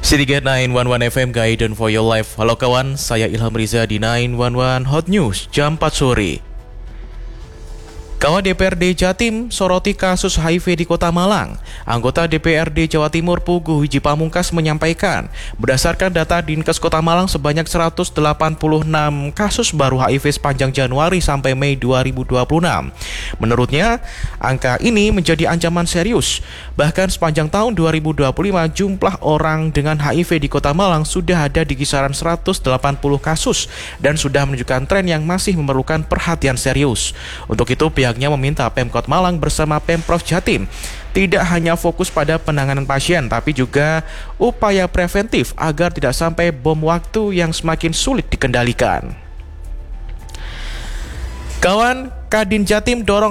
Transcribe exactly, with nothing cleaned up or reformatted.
Sedikit sembilan satu satu F M Guidance for Your Life. Halo kawan, saya Ilham Riza di sembilan satu satu Hot News jam empat sore. Kawan D P R D Jatim soroti kasus H I V di Kota Malang. Anggota D P R D Jawa Timur Pugu Hiji Pamungkas menyampaikan, berdasarkan data Dinkes Kota Malang sebanyak seratus delapan puluh enam kasus baru H I V sepanjang Januari sampai Mei dua ribu dua puluh enam. Menurutnya, angka ini menjadi ancaman serius. Bahkan sepanjang tahun dua ribu dua puluh lima, jumlah orang dengan H I V di Kota Malang sudah ada di kisaran seratus delapan puluh kasus dan sudah menunjukkan tren yang masih memerlukan perhatian serius. Untuk itu, pihak Pihaknya meminta Pemkot Malang bersama Pemprov Jatim tidak hanya fokus pada penanganan pasien, tapi juga upaya preventif agar tidak sampai bom waktu yang semakin sulit dikendalikan. Kawan, Kadin Jatim dorong